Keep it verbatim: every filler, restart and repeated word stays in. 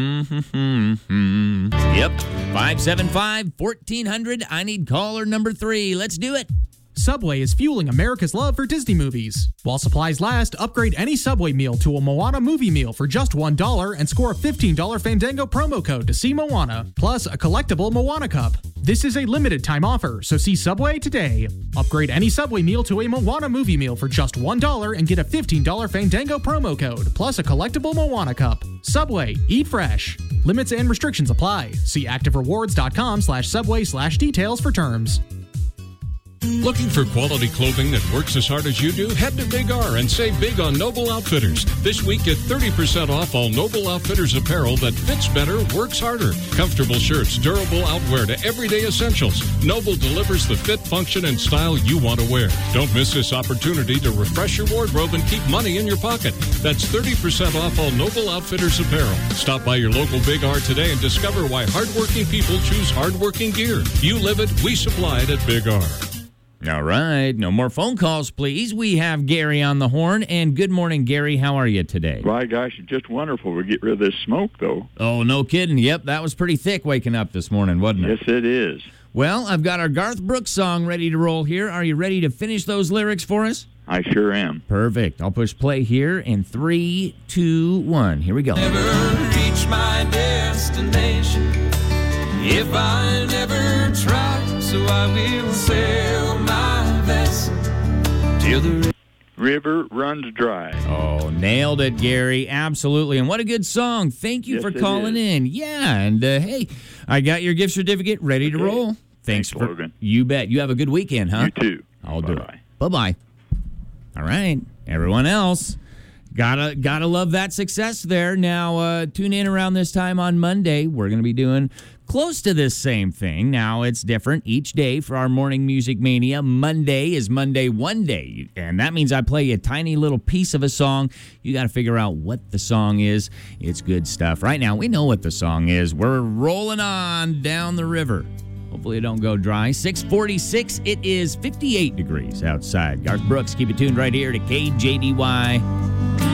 Mm-hmm. Yep. five seven five, one four zero zero. I need caller number three. Let's do it. Subway is fueling America's love for Disney movies. While supplies last, upgrade any Subway meal to a Moana movie meal for just one dollar and score a fifteen dollars Fandango promo code to see Moana, plus a collectible Moana cup. This is a limited time offer, so see Subway today. Upgrade any Subway meal to a Moana movie meal for just one dollar and get a fifteen dollars Fandango promo code, plus a collectible Moana cup. Subway, eat fresh. Limits and restrictions apply. See activerewards.com slash subway slash details for terms. Looking for quality clothing that works as hard as you do? Head to Big R and save big on Noble Outfitters. This week, get thirty percent off all Noble Outfitters apparel that fits better, works harder. Comfortable shirts, durable outwear to everyday essentials. Noble delivers the fit, function, and style you want to wear. Don't miss this opportunity to refresh your wardrobe and keep money in your pocket. That's thirty percent off all Noble Outfitters apparel. Stop by your local Big R today and discover why hardworking people choose hardworking gear. You live it, we supply it at Big R. All right. No more phone calls, please. We have Gary on the horn. And good morning, Gary. How are you today? My gosh, it's just wonderful. We get rid of this smoke, though. Oh, no kidding. Yep, that was pretty thick waking up this morning, wasn't it? Yes, it is. Well, I've got our Garth Brooks song ready to roll here. Are you ready to finish those lyrics for us? I sure am. Perfect. I'll push play here in three, two, one. Here we go. Never reach my destination if I never try, so I will sail my vessel till the river runs dry. Oh, nailed it, Gary. Absolutely. And what a good song. Thank you yes, for calling in. Yeah, and uh, hey, I got your gift certificate ready to okay. roll. Thanks, Thanks for Logan. You bet. You have a good weekend, huh? You too. I'll Bye-bye. do it. Bye-bye. All right. Everyone else, gotta gotta love that success there. Now, uh, tune in around this time on Monday. We're going to be doing close to this same thing. Now, it's different each day for our Morning Music Mania. Monday is Monday One Day, and that means I play a tiny little piece of a song. You got to figure out what the song is. It's good stuff. Right now, we know what the song is. We're rolling on down the river. Hopefully it don't go dry. six forty-six, it is fifty-eight degrees outside. Garth Brooks, keep it tuned right here to K J D Y.